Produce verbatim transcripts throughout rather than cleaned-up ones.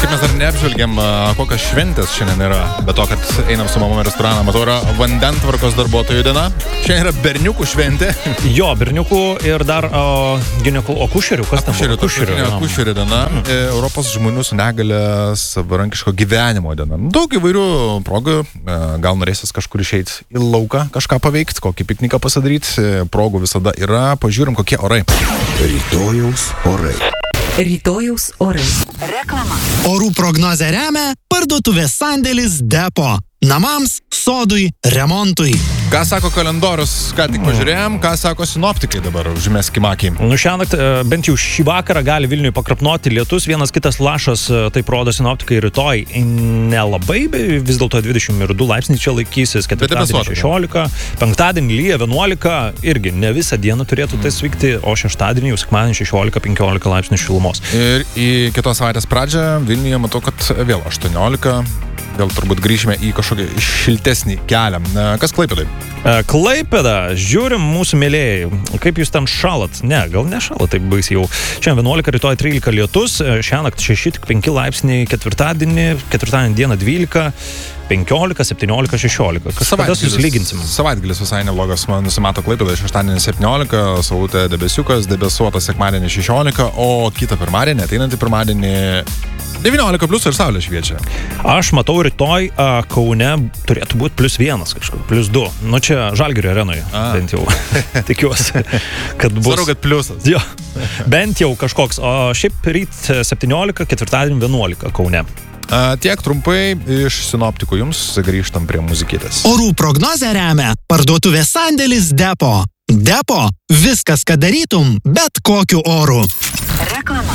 šiaip mes dar neapžvelgiam, kokios šventės šiandien yra. Be to, kad einam su mamom į restoraną, matau, yra vandentvarkos darbuotojų diena. Šiandien yra berniukų šventė. Jo, berniukų ir dar uh, ginekų, o kušerių, kas tam buvo? Kušerių, kušerių diena. Mm. Europos žmonių su negale savarankiško gyvenimo diena. Daug įvairių progų. Gal norėsis kažkur išeiti į lauką, kažką paveikti, kokį pikniką pasidaryti. Progų visada yra. Pažiūrim, kokie orai. Rytojaus orai. Rytojaus orai. Reklama. Orų prognozę remia parduotuvės sandėlis Depo. Namams, sodui, remontui. Ką sako kalendorius, ką tik pažiūrėjom, ką sako sinoptikai dabar, užmeskim akį. Nu, šiąnakt, bent jau šį vakarą gali Vilniui pakrapnoti lietus, vienas kitas lašas, taip rodo sinoptikai, rytoj nelabai, vis dėlto dvidešimt du laipsniai čia laikysis, ketvirtadienį šešiolika, penktadienį lyja vienuolika, irgi ne visą dieną turėtų tai svykti, o šeštadienį jau sekmadienį šešiolika penkiolika laipsnių šilumos. Ir į kitos savaitės pradžią Vilniuje matau, kad vėl aštuoniolika. Vėl turbūt grįžime į kažkokį šiltesnį kelią. Kas Klaipėdai? Klaipėda, žiūrim mūsų mėlėjai. Kaip jūs ten šalat? Ne, gal nešalat taip baisiai jau. Šiandien vienuolika, rytoj trylika lietus, šiąnakt šeši, tik penki laipsniai, ketvirtadienį, ketvirtadienį dieną dvylika, penkiolika, septyniolika, šešiolika. Kada susilyginsim? Savaitgalis visai neblogas, man nusimato Klaipėda, šeštadienį septyniolika, saulutė debesiukas, debesuotas sekmadienį šešiolika, o kitą pirmadienį, ateinantį pirmadienį devyniolika plius ir saulė šviečia. Aš matau rytoj a, Kaune turėtų būti plius vienas kažkur, plius du. Nu čia Žalgirio arenoje, bent jau tikiuosi, kad bus. Svaru, kad pliusas. Jo, bent jau kažkoks, o šiaip ryt septyniolika, ketvirtadienį vienuolika Kaune. A, tiek trumpai iš sinoptikų jums, grįžtam prie muzikytės. Orų prognozę remia parduotuvės sandėlis Depo. Depo, viskas, ką darytum, bet kokiu oru. Reklama.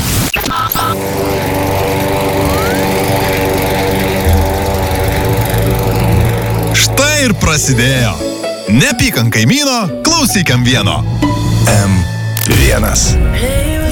Štai ir prasidėjo. Nepyk ant kaimyno, klausyk ant vieno. M vienas. Hey.